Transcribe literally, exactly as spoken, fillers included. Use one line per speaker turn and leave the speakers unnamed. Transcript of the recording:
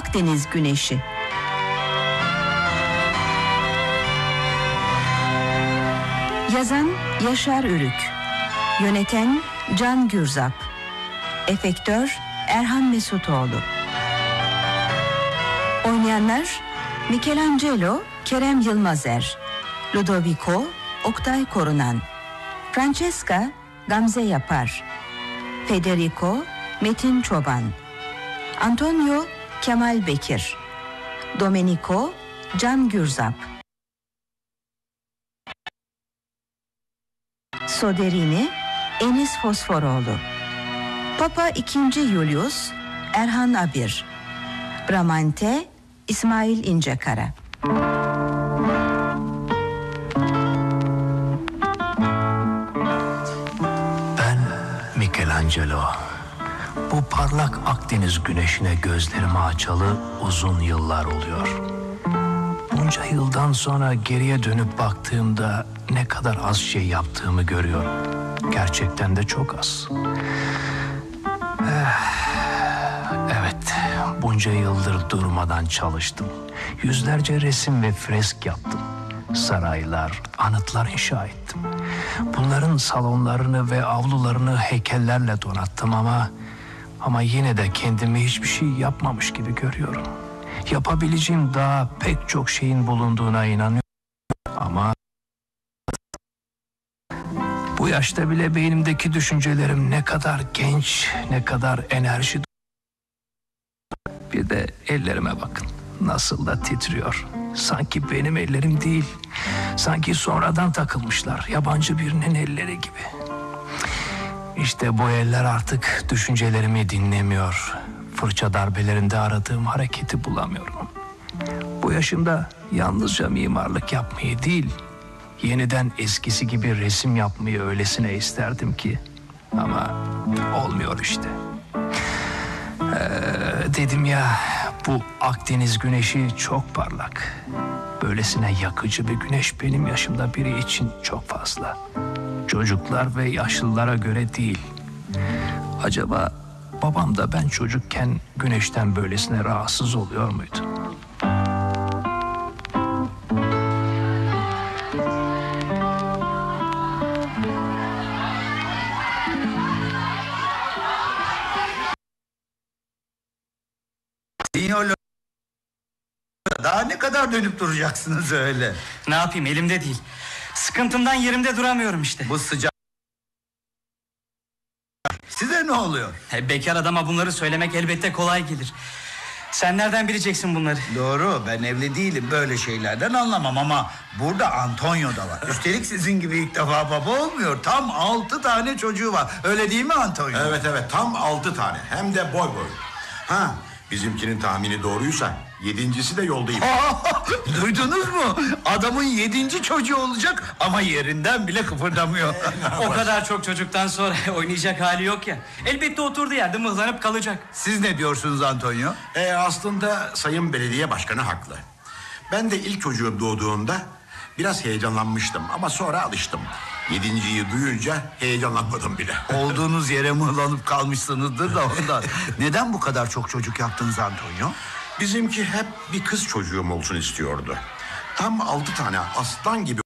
Akdeniz Güneşi. Yazan Yaşar Ürük, yöneten Can Gürzap, efektör Erhan Mesutoğlu. Oynayanlar Michelangelo Kerem Yılmazer, Ludovico Oktay Korunan, Francesca Gamze Yapar, Federico Metin Çoban, Antonio Kemal Bekir, Domenico Can Gürzap, Soderini Enis Fosforoğlu, Papa ikinci. Julius Erhan Abir, Bramante İsmail İncekara.
Ben Michelangelo. Bu parlak Akdeniz güneşine gözlerimi açalı uzun yıllar oluyor. Bunca yıldan sonra geriye dönüp baktığımda ne kadar az şey yaptığımı görüyorum. Gerçekten de çok az. Evet, bunca yıldır durmadan çalıştım. Yüzlerce resim ve fresk yaptım. Saraylar, anıtlar inşa ettim. Bunların salonlarını ve avlularını heykellerle donattım ama... Ama yine de kendimi hiçbir şey yapmamış gibi görüyorum. Yapabileceğim daha pek çok şeyin bulunduğuna inanıyorum. Ama... Bu yaşta bile beynimdeki düşüncelerim ne kadar genç, ne kadar enerji. Bir de ellerime bakın. Nasıl da titriyor. Sanki benim ellerim değil. Sanki sonradan takılmışlar. Yabancı birinin elleri gibi. İşte bu eller artık düşüncelerimi dinlemiyor. Fırça darbelerinde aradığım hareketi bulamıyorum. Bu yaşımda yalnızca mimarlık yapmayı değil, yeniden eskisi gibi resim yapmayı öylesine isterdim ki. Ama olmuyor işte. Ee, dedim ya, bu Akdeniz güneşi çok parlak. Böylesine yakıcı bir güneş benim yaşımda biri için çok fazla. Çocuklar ve yaşlılara göre değil. Acaba babam da ben çocukken güneşten böylesine rahatsız oluyor muydu?
Daha ne kadar dönüp duracaksınız öyle?
Ne yapayım, elimde değil. Sıkıntımdan yerimde duramıyorum işte.
Bu sıcak... Size ne oluyor?
He, bekar adama bunları söylemek elbette kolay gelir. Sen nereden bileceksin bunları?
Doğru, ben evli değilim, böyle şeylerden anlamam ama burada Antonio da var. Üstelik sizin gibi ilk defa baba olmuyor. Tam altı tane çocuğu var. Öyle değil mi Antonio?
Evet evet, tam altı tane, hem de boy boy. Ha, bizimkinin tahmini doğruysa yedincisi de yoldayım.
Duydunuz mu? Adamın yedinci çocuğu olacak ama yerinden bile kıpırdamıyor.
O kadar çok çocuktan sonra oynayacak hali yok ya. Elbette oturduğu yerde mıhlanıp kalacak.
Siz ne diyorsunuz Antonio?
E, aslında Sayın Belediye Başkanı haklı. Ben de ilk çocuğum doğduğunda biraz heyecanlanmıştım ama sonra alıştım. Yedinciyi duyunca heyecanlanmadım bile.
Olduğunuz yere mıhlanıp kalmışsınızdır da ondan. Neden bu kadar çok çocuk yaptınız Antonio?
Bizimki hep bir kız çocuğum olsun istiyordu. Tam altı tane aslan gibi